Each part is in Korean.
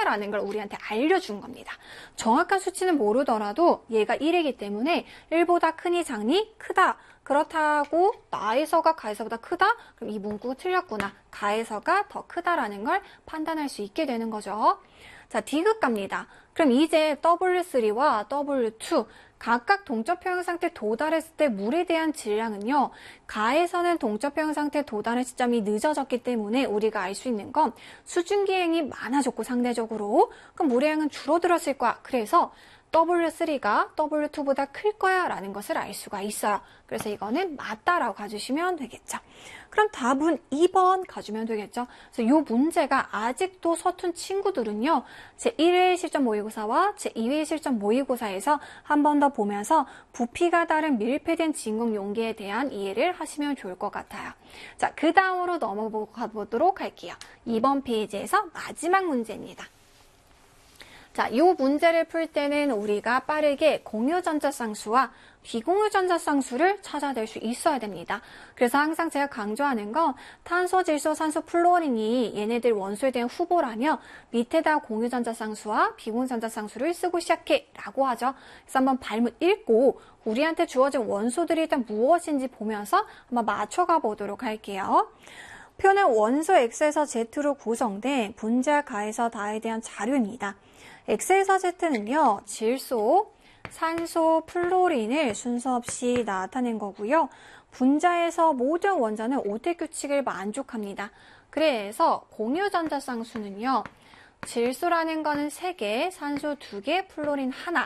크다라는 걸 우리한테 알려준 겁니다. 정확한 수치는 모르더라도 얘가 1이기 때문에 1보다 크니 작니? 크다. 그렇다고 나에서가 가에서보다 크다? 그럼 이 문구가 틀렸구나. 가에서가 더 크다라는 걸 판단할 수 있게 되는 거죠. 자, D급 갑니다. 그럼 이제 W3와 W2 각각 동적평형 상태에 도달했을 때 물에 대한 질량은요. 가에서는 동적평형 상태에 도달한 시점이 늦어졌기 때문에 우리가 알 수 있는 건 수증기행이 많아졌고 상대적으로 그럼 물의 양은 줄어들었을 거야. 그래서 W3가 W2보다 클 거야 라는 것을 알 수가 있어요. 그래서 이거는 맞다라고 가주시면 되겠죠. 그럼 답은 2번 가주면 되겠죠. 그래서 이 문제가 아직도 서툰 친구들은요. 제1회 실전 모의고사와 제2회 실전 모의고사에서 한 번 더 보면서 부피가 다른 밀폐된 진공 용기에 대한 이해를 하시면 좋을 것 같아요. 자, 그 다음으로 넘어가 보도록 할게요. 2번 페이지에서 마지막 문제입니다. 자, 이 문제를 풀 때는 우리가 빠르게 공유전자쌍수와 비공유전자쌍수를 찾아낼 수 있어야 됩니다. 그래서 항상 제가 강조하는 건 탄소, 질소, 산소, 플루오린이 얘네들 원소에 대한 후보라며 밑에다 공유전자쌍수와 비공유전자쌍수를 쓰고 시작해 라고 하죠. 그래서 한번 발문 읽고 우리한테 주어진 원소들이 일단 무엇인지 보면서 한번 맞춰가 보도록 할게요. 표는 원소 X에서 Z로 구성된 분자 가에서 다에 대한 자료입니다. X에서 Z는요, 질소, 산소, 플루오린을 순서 없이 나타낸 거고요. 분자에서 모든 원자는 오택 규칙을 만족합니다. 그래서 공유전자쌍수는요, 질소라는 거는 3개, 산소 2개, 플루오린 1.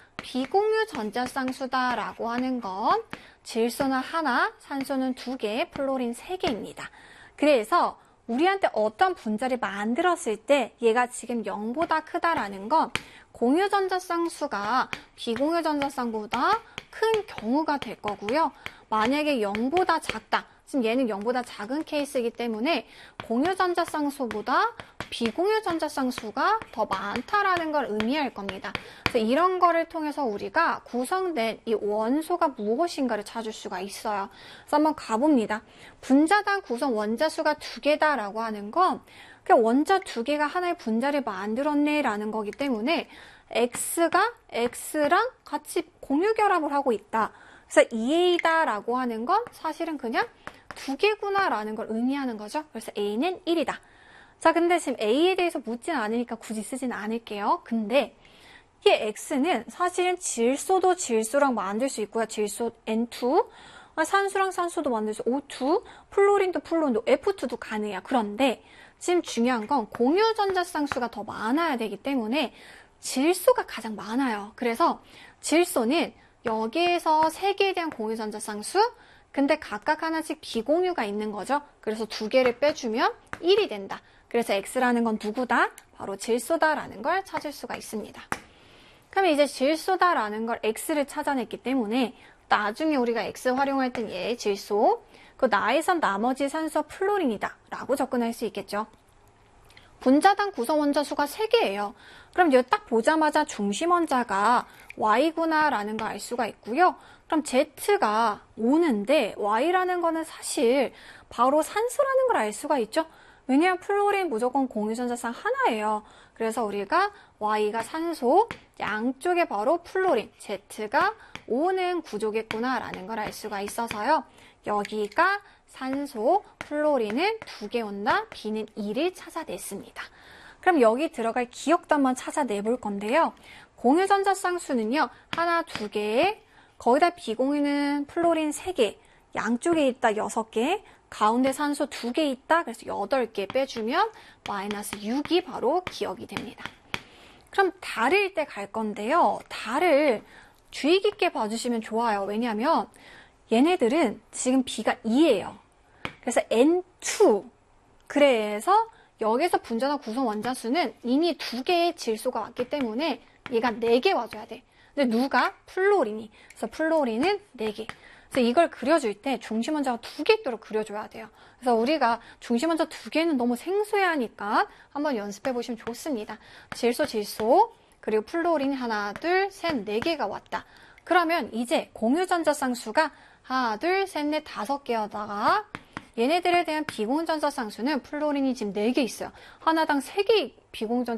비공유전자쌍수다라고 하는 건 질소는 1, 산소는 2개, 플루오린 3개입니다. 그래서 우리한테 어떤 분자를 만들었을 때 얘가 지금 0보다 크다라는 건 공유전자쌍수가 비공유전자쌍보다 큰 경우가 될 거고요. 만약에 0보다 작다. 지금 얘는 0보다 작은 케이스이기 때문에 공유전자쌍수보다 비공유전자쌍수가 더 많다라는 걸 의미할 겁니다. 그래서 이런 거를 통해서 우리가 구성된 이 원소가 무엇인가를 찾을 수가 있어요. 그래서 한번 가봅니다. 분자당 구성 원자수가 2개다라고 하는 건 그냥 원자 2개가 하나의 분자를 만들었네 라는 거기 때문에 X가 X랑 같이 공유 결합을 하고 있다. 그래서 2A다라고 하는 건 사실은 그냥 2개구나 라는 걸 의미하는 거죠. 그래서 A는 1이다. 자, 근데 지금 A에 대해서 묻진 않으니까 굳이 쓰진 않을게요. 근데 이 X는 사실은 질소도 질소랑 만들 수 있고요. 질소 N2, 산소랑 산소도 만들 수 O2, 플루오린도 플루온도 F2도 가능해요. 그런데 지금 중요한 건 공유전자쌍수가 더 많아야 되기 때문에 질소가 가장 많아요. 그래서 질소는 여기에서 3개에 대한 공유전자쌍수, 근데 각각 하나씩 비공유가 있는 거죠. 그래서 2개를 빼주면 1이 된다. 그래서 X라는 건 누구다? 바로 질소다라는 걸 찾을 수가 있습니다. 그럼 이제 질소다라는 걸 X를 찾아냈기 때문에 나중에 우리가 X 활용할 땐 얘 질소, 그 나에선 나머지 산소 플루오린이다 라고 접근할 수 있겠죠. 분자당 구성 원자 수가 3개예요. 그럼 이거 딱 보자마자 중심 원자가 Y구나 라는 걸 알 수가 있고요. 그럼 Z가 오는데 Y라는 거는 사실 바로 산소라는 걸 알 수가 있죠. 왜냐하면 플루오린 무조건 공유전자쌍 하나예요. 그래서 우리가 Y가 산소, 양쪽에 바로 플루오린, Z가 오는 구조겠구나 라는 걸 알 수가 있어서요. 여기가 산소, 플루오린은 2개 온다, B는 1을 찾아냈습니다. 그럼 여기 들어갈 기억도 한번 찾아내볼 건데요. 공유전자쌍수는요. 하나, 2개, 거기다 비공유는 플루오린 3개, 양쪽에 있다 6개, 가운데 산소 2개 있다. 그래서 8개 빼주면 마이너스 6이 바로 기억이 됩니다. 그럼 달일 때 갈 건데요. 달을 주의 깊게 봐주시면 좋아요. 왜냐하면 얘네들은 지금 B가 2예요. 그래서 N2. 그래서 여기서 분자나 구성 원자수는 이미 2개의 질소가 왔기 때문에 얘가 4개 와줘야 돼. 근데 누가? 플루오린이. 그래서 플루오린은 4개. 그래서 이걸 그려줄 때 중심 원자가 2개 있도록 그려줘야 돼요. 그래서 우리가 중심 원자 2개는 너무 생소해하니까 한번 연습해 보시면 좋습니다. 질소, 질소, 그리고 플루오린 하나, 둘, 셋, 4개가 왔다. 그러면 이제 공유전자쌍수가 하나, 둘, 셋, 넷, 5개여다가 얘네들에 대한 비공유전자쌍수는 플루오린이 지금 4개 있어요. 하나당 3개 비공유전자